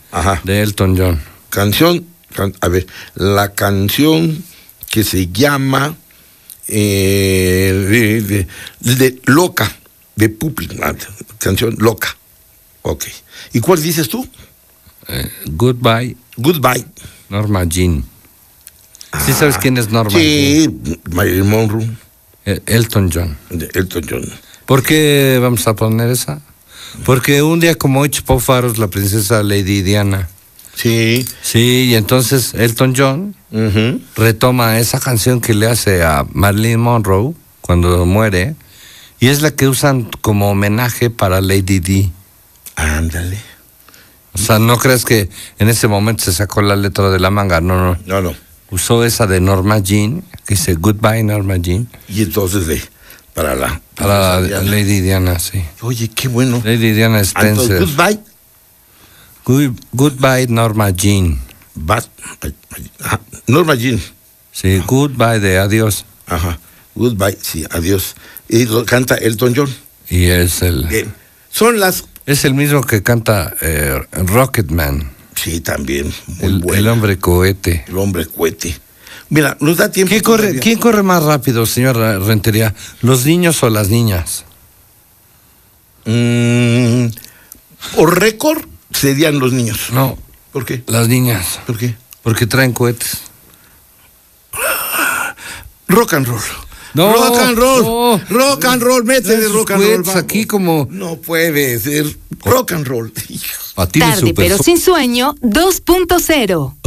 Ajá. de Elton John. La canción que se llama de Loca, de Pupi, canción Loca. Ok. ¿Y cuál dices tú? Goodbye, Norma Jean. ¿Sí sabes quién es Norma Jean? Sí, Marilyn Monroe. Elton John. Elton John. ¿Por qué vamos a poner esa? Porque un día como hoy chupó faros la princesa Lady Diana. Sí. Sí, y entonces Elton John retoma esa canción que le hace a Marilyn Monroe cuando muere, y es la que usan como homenaje para Lady Di. Ándale. O sea, no creas que en ese momento se sacó la letra de la manga, no. No. Usó esa de Norma Jean, que dice Goodbye Norma Jean. Y entonces para Lady Diana, sí. Oye, qué bueno. Lady Diana Spencer. Entonces, Goodbye Norma Jean. Norma Jean. Sí, goodbye de adiós. Ajá. Goodbye, sí, adiós. Y lo canta Elton John. Y es Bien. Es el mismo que canta Rocketman. Sí, también. Muy El hombre cohete. El hombre cohete. Mira, nos da tiempo. ¿Quién corre más rápido, señor Rentería? ¿Los niños o las niñas? Por récord serían los niños. No. ¿Por qué? Las niñas. ¿Por qué? Porque traen cohetes. Rock and roll. No, rock and roll. No, rock and roll, métele rock and roll. Vamos. Aquí como... No puede ser rock and roll. Tarde, pero sin sueño 2.0.